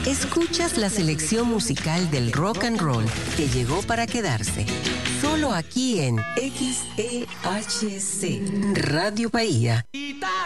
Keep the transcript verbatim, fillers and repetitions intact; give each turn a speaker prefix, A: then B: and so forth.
A: Escuchas la selección musical del rock and roll que llegó para quedarse. Solo aquí en X E H C Radio Bahía.